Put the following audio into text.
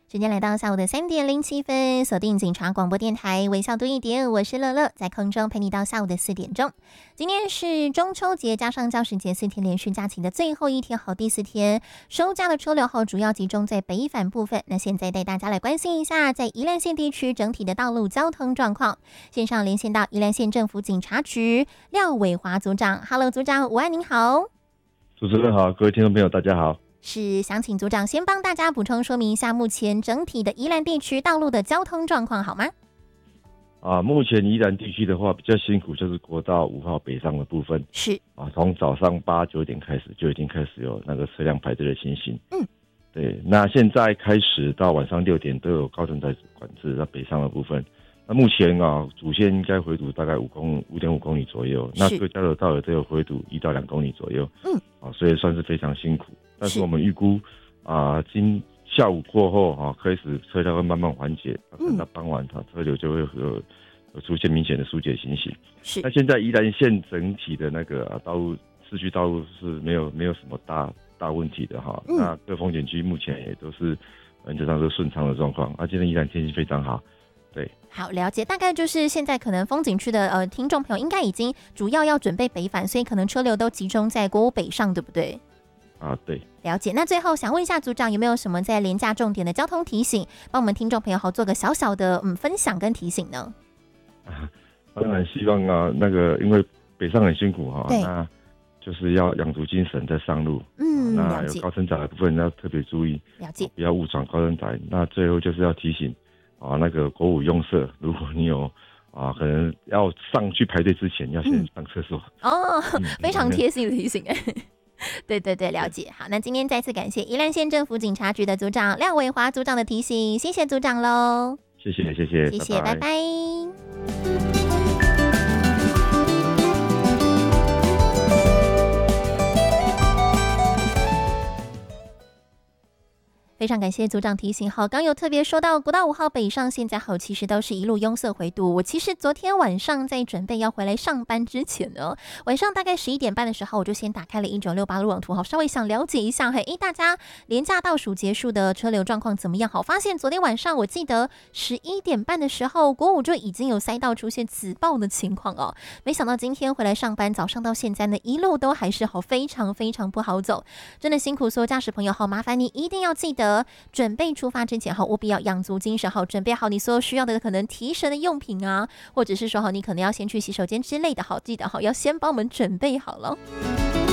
时间来到下午的3:07，锁定警察广播电台，微笑多一点，我是乐乐，在空中陪你到下午的4点钟。今天是中秋节加上教师节4天连续假期的最后一天，好，第4天收假的车流后主要集中在北返部分。那现在带大家来关心一下在宜兰县地区整体的道路交通状况。线上连线到宜兰县政府警察局廖伟华组长。 Hello 组长，午安，您好。 主持人好，各位听众朋友大家好。 是想请组长先帮大家补充说明一下目前整体的宜兰地区道路的交通状况好吗？ 目前宜兰地区的话比较辛苦，就是国道5号北上的部分。 是从早上8、9点开始就已经开始有那个车辆排队的情形。对，那现在开始到晚上6点都有高乘载管制在北上的部分。那目前主线应该回堵大概5.5公里左右，那各交流道也都有回堵1到2公里左右。所以算是非常辛苦。但是我们预估今下午过后开始车辆会慢慢缓解，等到傍晚车流就会有出现明显的疏解情形。 是。 那现在宜兰县整体的那个道路市区道路是没有什么大问题的哈。那各风景区目前也都是原则上都顺畅的状况。今天宜兰天气非常好。对， 好，了解。大概就是现在可能风景区的听众朋友应该已经主要准备北返，所以可能车流都集中在国五北上，对不对？ 对， 了解。那最后想问一下组长，有没有什么在连假重点的交通提醒，帮我们听众朋友好做个小小的分享跟提醒呢？ 当然希望那个因为北上很辛苦那就是要养足精神再上路。那有高乘载的部分要特别注意， 了解， 不要误闯高乘载。那最后就是要提醒那个国五用色，如果你有可能要上去排队之前要先上厕所。 非常贴心的提醒。对对对，了解。好，那今天再次感谢宜兰县政府警察局的组长廖伟华组长的提醒，谢谢组长喽。 谢谢， 拜拜。非常感谢组长提醒。好，刚有特别说到国道5号北上，现在其实都是一路拥塞回堵。我其实昨天晚上在准备要回来上班之前呢，晚上大概11点半的时候，我就先打开了1968路网图，稍微想了解一下，大家连假倒数结束的车流状况怎么样？好，发现昨天晚上我记得11点半的时候，国五就已经有塞到出现紫爆的情况哦。没想到今天回来上班，早上到现在呢，一路都还是非常非常不好走，真的辛苦所有驾驶朋友。好，麻烦你一定要记得准备出发之前务必要养足精神，准备好你所有需要的可能提神的用品啊，或者是说你可能要先去洗手间之类的，记得要先帮我们准备好了。